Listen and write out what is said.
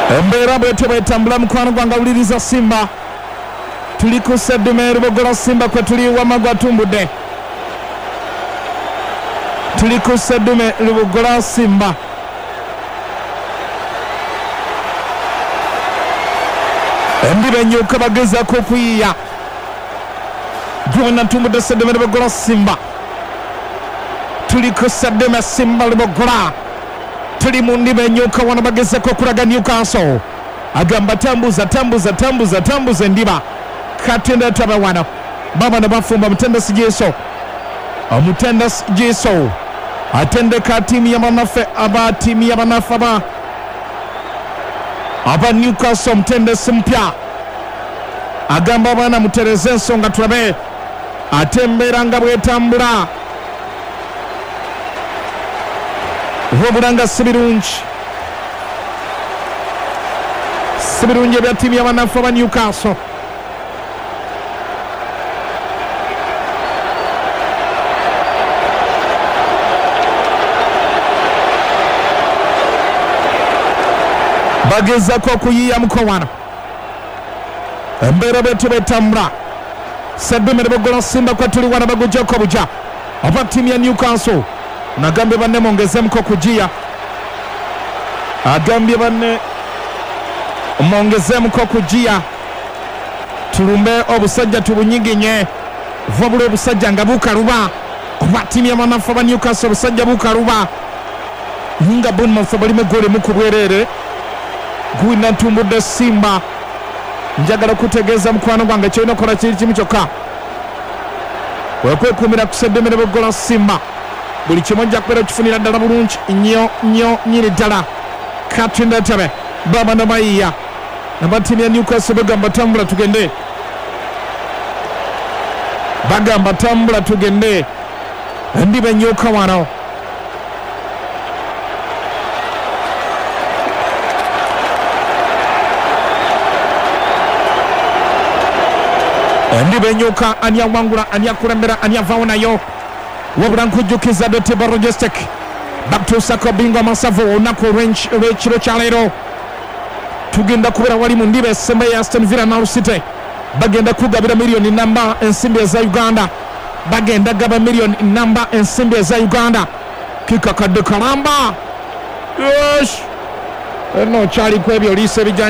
Embeera bwetyo bwetambula mukwano gwange awuliriza Simba. Tuli ku Sseddume Lubogola Simba kwe tuli Wamagwa Tumbudde. Tuli ku Sseddume Lubogola Simba. Embi benyuka bagezaako okuyiiya. Jona Tumbudde Sseddume Lubogola Simba. Tuli ku Sseddume Simba Lubogola. Tuli mu ndiba ennyuka wano bagezaako okulaga Newcastle. Agamba tambuza endiba. Katenda taba wano. Baba ne bafumba Mutendesi Jiso. Omutendesi Jiso atendeka tiimu y'abanafe aba tiimu y'abanafe aba Newcastle. Mutendesi mpya agamba abaana mutereze ensonga tulabe ate embeera nga bwetambula. Wabula nga si birungi ebya tiimu y'abanafu aba Newcastle. Bagezaako okuyiiyamuko wano. Embeera bwetyo bwetambula. Sseddume Lubogola Simba kwe tuli wano bagujjako bujja oba tiimu ya Newcastle. Nagambye banne mwongezemuko kugiya. Agambye banne mwongezemuko kugiya. Tulumbe obusajja tubunyiginye. Vabula obusajja nga bukaluba. Oba tiimu y'abanafu aba Newcastle obusajja bukaluba. Nga Bournemouth balimu goal emu ku bwereere. Gwina Tumbudde Simba. Njagala kutegeeza mukwano gwange kyolina okukola kiri kimu kyokka. Wekwekuumira ku Sseddume Lubogola Simba. Buli kimu ojja kubeera okifunira ddala bulungi nnyo nyini ddala. Katenda tabe baba na bayiya naba tiimu ya Newcastle bagamba tambula tugende. Bagamba tambula tugende. Ndiba ennyuka wano. Ndiba ennyuka ani awangula ani akulembera ani avaawo nayo. Wabula nkujjukiza Doteba Logistic bakutuusako bingwa amasavu olunaku olw'ekiro kya leero. Tugenda kubeera wali mu ndiba esemba ya Aston Villa na Hull City. Bagenda kugabira miliyoni namba ensimbi eza Uganda. Bagenda gaba miliyoni namba ensimbi eza Uganda. Kika kadde kalamba. Yes! Eno kyali kwebyo liise bijja